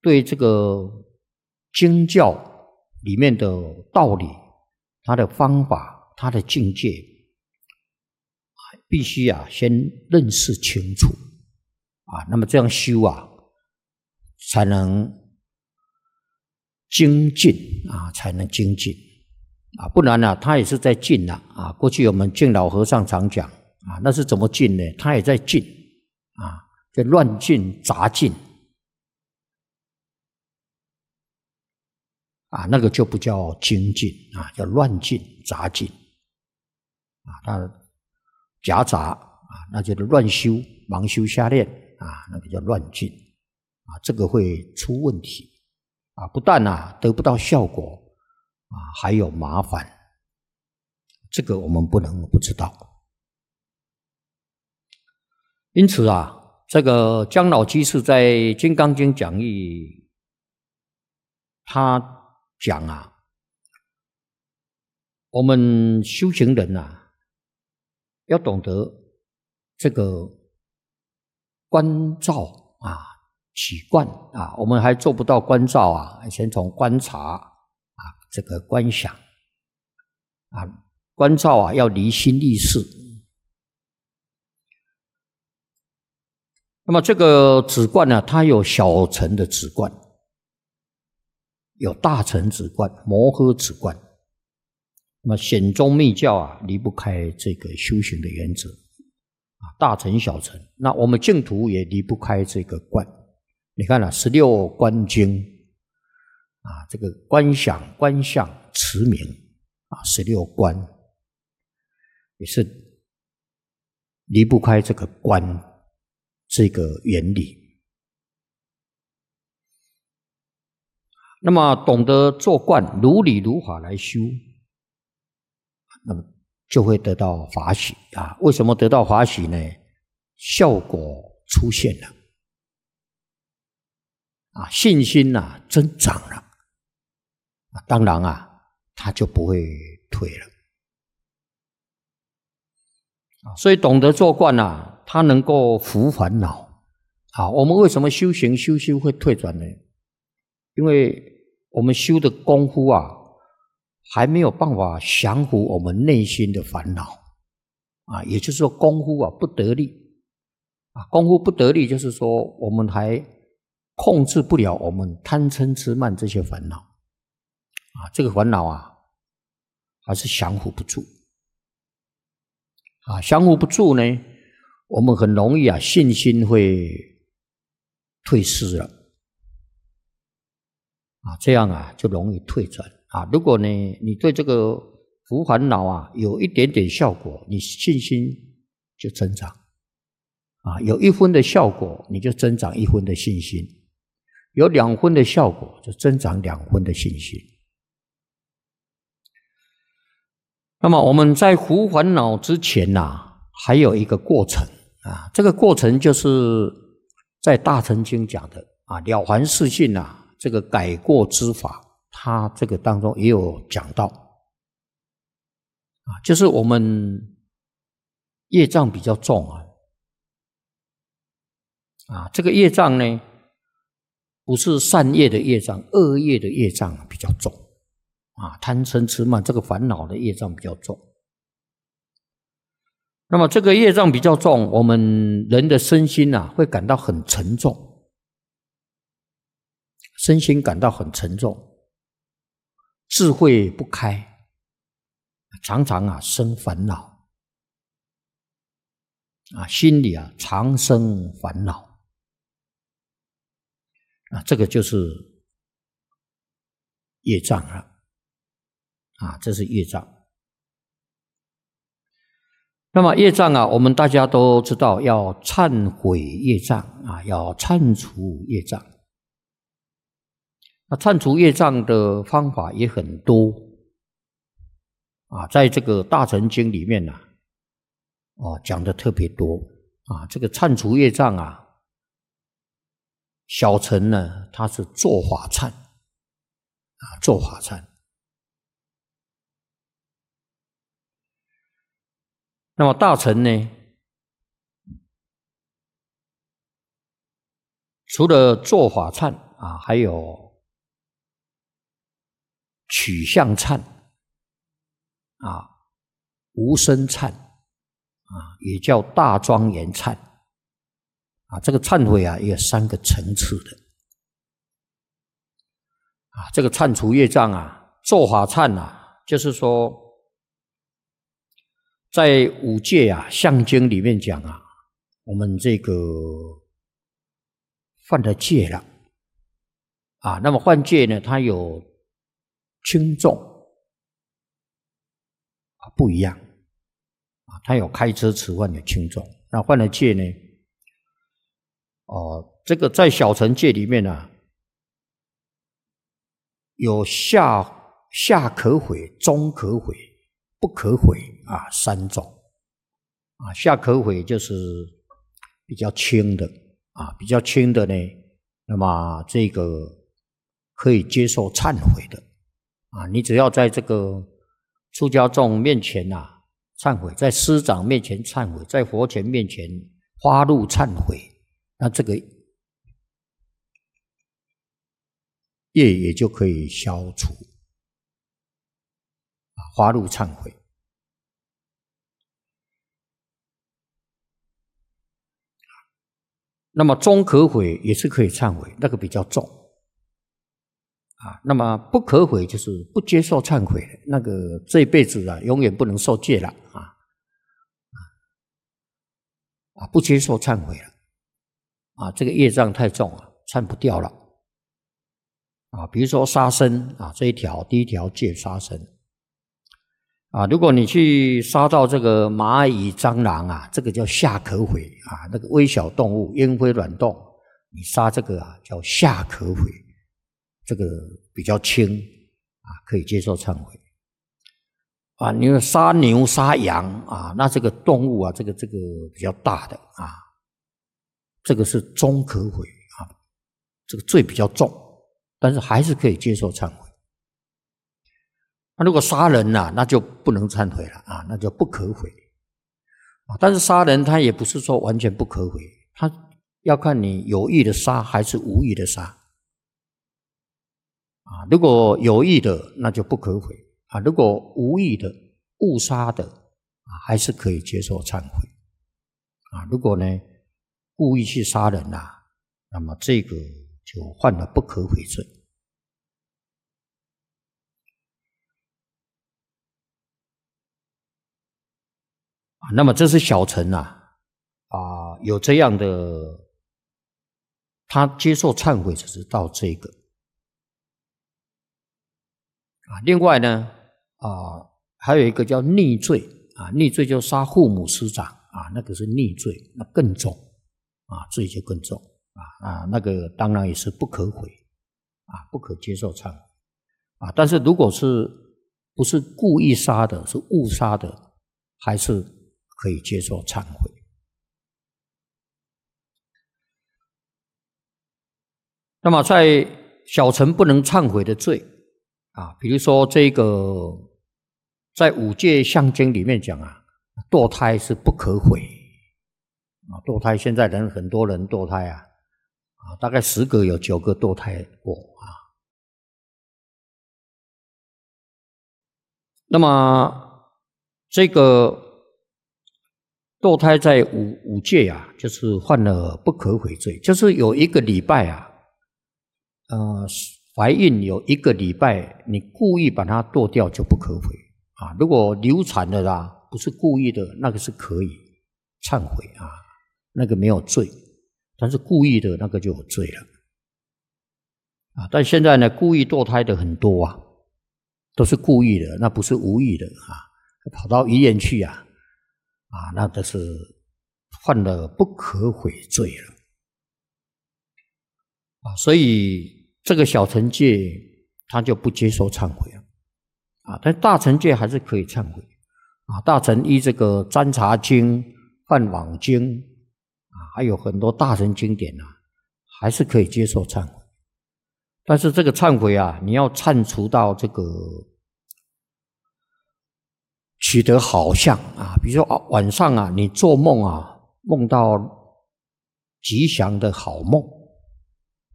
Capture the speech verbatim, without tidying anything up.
对这个经教里面的道理，它的方法，它的境界，必须啊先认识清楚啊，那么这样修啊，才能精进啊，才能精进啊，不然呢、啊，他也是在进啊啊。过去我们净老和尚常讲啊，那是怎么进呢？他也在进啊，在乱进杂进啊，那个就不叫精进啊，叫乱进杂进啊，他夹杂啊，那就是乱修、盲修瞎练啊，那个叫乱进啊，这个会出问题啊，不但啊得不到效果啊，还有麻烦，这个我们不能不知道。因此啊，这个姜老居士在《金刚经》讲义，他讲啊，我们修行人啊，要懂得这个观照啊，起观啊，我们还做不到观照啊，先从观察啊，这个观想啊，观照啊，要离心立事。那么这个止观呢，它有小乘的止观，有大乘止观、摩诃止观。那么显宗密教啊，离不开这个修行的原则啊，大乘小乘。那我们净土也离不开这个观。你看啊，十六观经啊，这个观想、观相、持名啊，十六观也是离不开这个观这个原理。那么懂得做观，如理如法来修，那么就会得到法喜啊！为什么得到法喜呢？效果出现了啊，信心啊增长了啊，当然啊，他就不会退了啊。所以懂得做观啊，他能够伏烦恼啊。我们为什么修行修修会退转呢？因为我们修的功夫啊，还没有办法降服我们内心的烦恼啊，也就是说功夫啊不得力啊，功夫不得力，就是说我们还控制不了我们贪嗔痴慢这些烦恼啊，这个烦恼啊还是降服不住啊，降服不住呢，我们很容易啊信心会退失了啊，这样啊就容易退转啊。如果呢你对这个伏烦恼啊有一点点效果，你信心就增长啊，有一分的效果，你就增长一分的信心；有两分的效果，就增长两分的信心。那么我们在伏烦恼之前呐、啊，还有一个过程啊，这个过程就是在《大乘经》讲的啊，了凡四训啊。这个改过之法，它这个当中也有讲到啊，就是我们业障比较重啊，啊，这个业障呢，不是善业的业障，恶业的业障比较重啊，贪嗔痴慢这个烦恼的业障比较重。那么这个业障比较重，我们人的身心啊，会感到很沉重。身心感到很沉重，智慧不开，常常啊生烦恼啊，心里啊常生烦恼啊，这个就是业障了啊，这是业障。那么业障啊，我们大家都知道要忏悔业障啊，要忏除业障。那忏除业障的方法也很多啊，在这个大乘经里面呢、啊，哦讲的特别多啊。这个忏除业障啊，小乘呢它是做法忏啊，做法忏。那么大乘呢，除了做法忏啊，还有取向忏啊，无生忏啊，也叫大庄严忏啊。这个忏悔啊，也有三个层次的啊。这个忏除业障啊，做法忏啊，就是说，在五戒啊、相经里面讲啊，我们这个犯了戒了啊。那么犯戒呢，它有轻重啊不一样啊，它有开车迟犯的轻重。那犯了戒呢，哦、呃，这个在小乘戒里面呢、啊，有下下可悔、中可悔、不可悔啊三种啊。下可悔就是比较轻的啊，比较轻的呢，那么这个可以接受忏悔的啊。你只要在这个出家众面前啊忏悔，在师长面前忏悔，在佛前面前发露忏悔，那这个业也就可以消除啊，发露忏悔。那么中可悔也是可以忏悔，那个比较重啊。那么不可悔就是不接受忏悔的，那个这一辈子啊永远不能受戒了啊啊，不接受忏悔了啊，这个业障太重了，忏不掉了啊。比如说杀生啊，这一条第一条戒杀生啊，如果你去杀到这个蚂蚁、蟑螂啊，这个叫下可悔啊。那个微小动物、烟灰卵动，你杀这个啊叫下可悔，这个比较轻啊，可以接受忏悔啊。你说杀牛、杀羊啊，那这个动物啊，这个这个比较大的啊，这个是中可悔啊，这个罪比较重，但是还是可以接受忏悔。那如果杀人呐、啊，那就不能忏悔了啊，那就不可悔啊。但是杀人他也不是说完全不可悔，他要看你有意的杀还是无意的杀啊。如果有意的，那就不可悔啊；如果无意的误杀的啊，还是可以接受忏悔啊。如果呢故意去杀人呐、啊，那么这个就犯了不可悔罪。那么这是小乘啊，啊，有这样的，他接受忏悔只是到这个啊。另外呢，啊，还有一个叫逆罪啊，逆罪就杀父母师长啊，那个是逆罪，那更重啊，罪就更重啊啊，那个当然也是不可悔啊，不可接受忏悔啊。但是如果是不是故意杀的，是误杀的，还是可以接受忏悔。那么在小乘不能忏悔的罪啊，比如说这个在五戒相经里面讲啊，堕胎是不可悔啊。堕胎现在人很多人堕胎啊，啊，大概十个有九个堕胎过啊。那么这个堕胎在五五戒啊，就是犯了不可悔罪，就是有一个礼拜啊，呃，怀孕有一个礼拜，你故意把它堕掉就不可悔啊。如果流产的啦，不是故意的，那个是可以忏悔啊，那个没有罪，但是故意的那个就有罪了啊。但现在呢，故意堕胎的很多啊，都是故意的，那不是无意的啊，跑到医院去啊。啊，那都是犯了不可悔罪了啊！所以这个小乘戒他就不接受忏悔了啊，但大乘戒还是可以忏悔啊。大乘依这个《占察经》《梵网经》啊，还有很多大乘经典啊，还是可以接受忏悔。但是这个忏悔啊，你要忏除到这个取得好相啊，比如说晚上啊，你做梦啊，梦到吉祥的好梦